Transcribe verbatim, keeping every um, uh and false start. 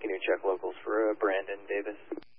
Can you check locals for uh, Brandon Davis?